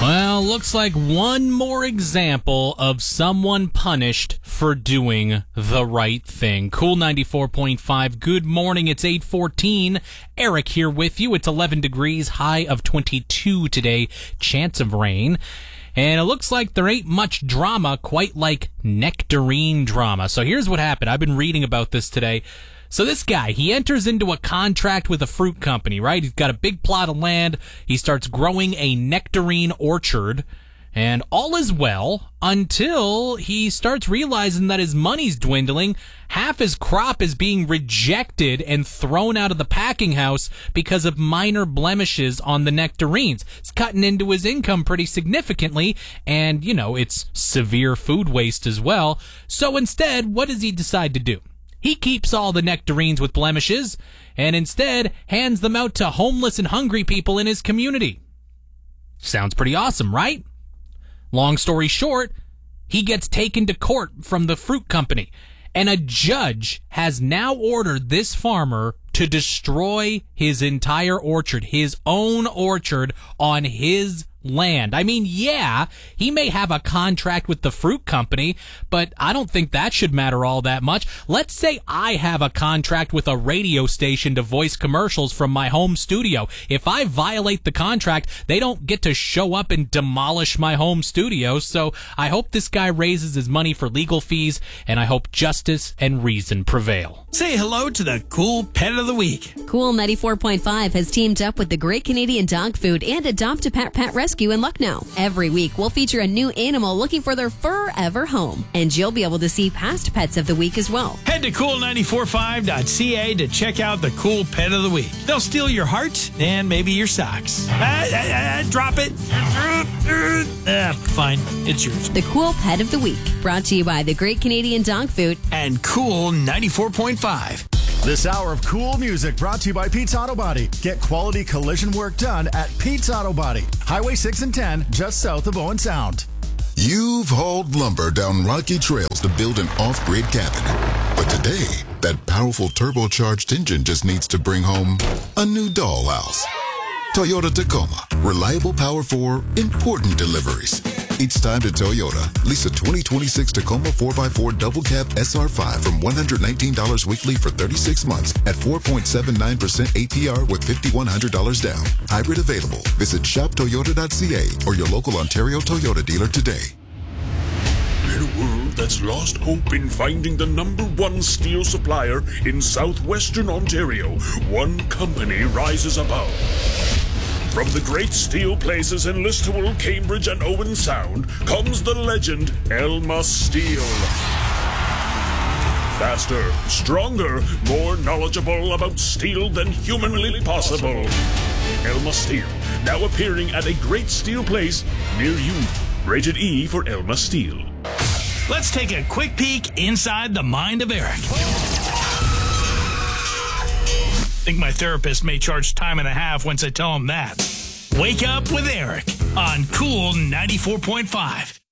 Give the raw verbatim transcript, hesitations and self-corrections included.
Well, looks like one more example of someone punished for doing the right thing. Cool ninety-four point five. Good morning. It's eight fourteen. Eric here with you. It's eleven degrees, high of twenty-two today. Chance of rain. And it looks like there ain't much drama quite like nectarine drama. So here's what happened. I've been reading about this today. So this guy, he enters into a contract with a fruit company, right? He's got a big plot of land. He starts growing a nectarine orchard, and all is well until he starts realizing that his money's dwindling. Half his crop is being rejected and thrown out of the packing house because of minor blemishes on the nectarines. It's cutting into his income pretty significantly, and, you know, it's severe food waste as well. So instead, what does he decide to do? He keeps all the nectarines with blemishes and instead hands them out to homeless and hungry people in his community. Sounds pretty awesome, right? Long story short, he gets taken to court from the fruit company, and a judge has now ordered this farmer to destroy his entire orchard, his own orchard on his land. I mean, yeah, he may have a contract with the fruit company, but I don't think that should matter all that much. Let's say I have a contract with a radio station to voice commercials from my home studio. If I violate the contract, they don't get to show up and demolish my home studio. So I hope this guy raises his money for legal fees, and I hope justice and reason prevail. Say hello to the Cool Pet of the Week. Cool ninety-four point five has teamed up with the Great Canadian Dog Food and Adopt a Pet Pet Rescue in Lucknow. Every week, we'll feature a new animal looking for their forever home, and you'll be able to see past pets of the week as well. Head to cool nine four five dot c a to check out the Cool Pet of the Week. They'll steal your heart and maybe your socks. Ah, ah, ah, drop it. Ah, fine, it's yours. The Cool Pet of the Week, brought to you by the Great Canadian Dog Food and Cool ninety-four point five. This hour of cool music brought to you by Pete's Auto Body. Get quality collision work done at Pete's Auto Body. Highway six and ten, just south of Owen Sound. You've hauled lumber down rocky trails to build an off-grid cabin. But today, that powerful turbocharged engine just needs to bring home a new dollhouse. Toyota Tacoma. Reliable power for important deliveries. It's time to Toyota. Lease a twenty twenty-six Tacoma four by four double cab S R five from one hundred nineteen dollars weekly for thirty-six months at four point seven nine percent A P R with five thousand one hundred dollars down. Hybrid available. Visit shop toyota dot c a or your local Ontario Toyota dealer today. In a world that's lost hope in finding the number one steel supplier in southwestern Ontario, one company rises above. From the great steel places in Listowel, Cambridge, and Owen Sound comes the legend Elma Steel. Faster, stronger, more knowledgeable about steel than humanly possible. Elma Steel, now appearing at a great steel place near you. Rated E for Elma Steel. Let's take a quick peek inside the mind of Eric. I think my therapist may charge time and a half once I tell him that. Wake up with Eric on Cool ninety-four point five.